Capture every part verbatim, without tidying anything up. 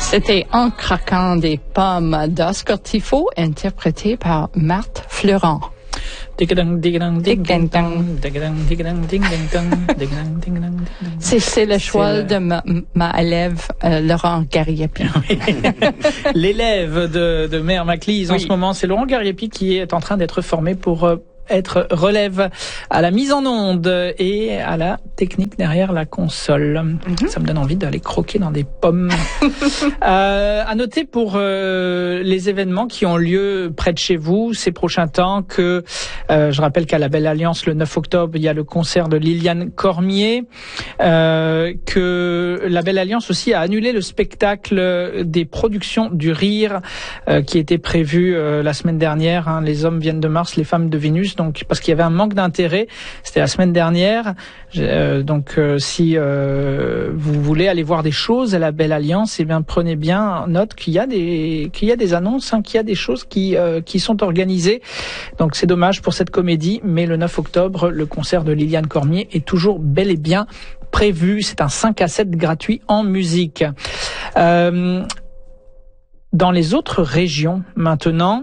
C'était En craquant des pommes d'Oscar Tifo, interprété par Marthe Fleurant. C'est, c'est le choix le... de ma, ma élève euh, Laurent Gariepi. L'élève de, de Mère Maclise oui. En ce moment, c'est Laurent Gariepi qui est en train d'être formé pour euh, être relève à la mise en onde et à la technique derrière la console. Mm-hmm. Ça me donne envie d'aller croquer dans des pommes. euh, à noter pour euh, les événements qui ont lieu près de chez vous ces prochains temps que euh, je rappelle qu'à la Belle Alliance le neuf octobre il y a le concert de Liliane Cormier, euh, que la Belle Alliance aussi a annulé le spectacle des productions du rire euh, qui était prévu euh, la semaine dernière. Hein, les hommes viennent de Mars, les femmes de Vénus. Donc parce qu'il y avait un manque d'intérêt, c'était la semaine dernière. Euh, donc euh, si euh, vous voulez aller voir des choses à la Belle Alliance, eh bien prenez bien note qu'il y a des qu'il y a des annonces, hein, qu'il y a des choses qui euh, qui sont organisées. Donc c'est dommage pour cette comédie, mais le neuf octobre, le concert de Liliane Cormier est toujours bel et bien prévu. C'est un cinq à sept gratuit en musique. Euh, dans les autres régions maintenant.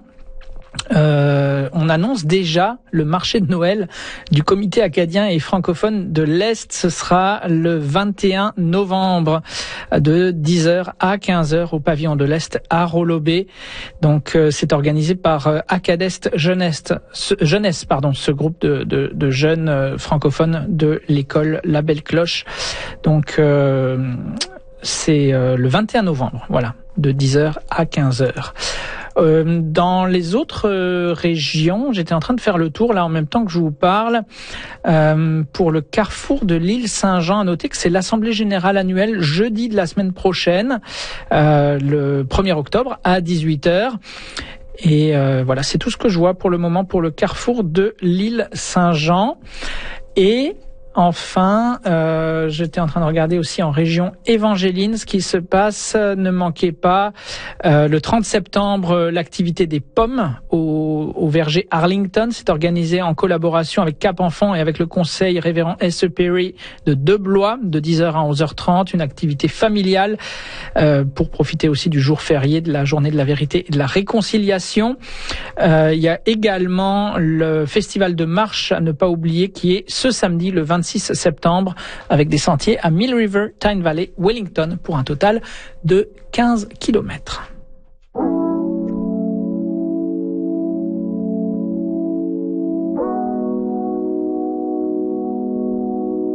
Euh, on annonce déjà le marché de Noël du comité acadien et francophone de l'Est. Ce sera le vingt et un novembre de dix heures à quinze heures au pavillon de l'Est à Rolobé. Donc euh, c'est organisé par euh, Acadest Jeunesse, ce, Jeunesse pardon, ce groupe de, de, de jeunes euh, francophones de l'école La Belle Cloche. Donc euh, c'est euh, le vingt et un novembre, voilà, de dix heures à quinze heures. Euh, dans les autres euh, régions, j'étais en train de faire le tour là en même temps que je vous parle. Euh, pour le carrefour de l'île Saint-Jean, à noter que c'est l'assemblée générale annuelle jeudi de la semaine prochaine, euh, le premier octobre à dix-huit heures. Et euh, voilà, c'est tout ce que je vois pour le moment pour le carrefour de l'île Saint-Jean. Et enfin, euh, j'étais en train de regarder aussi en région évangéline ce qui se passe. Ne manquez pas euh, le trente septembre l'activité des pommes au, au verger Arlington. C'est organisé en collaboration avec Cap Enfant et avec le conseil révérend S E Perry de Deblois de dix heures à onze heures trente. Une activité familiale euh, pour profiter aussi du jour férié de la journée de la vérité et de la réconciliation. Euh, il y a également le festival de marche à ne pas oublier qui est ce samedi le vingt-six septembre avec des sentiers à Mill River, Tyne Valley, Wellington pour un total de quinze kilomètres.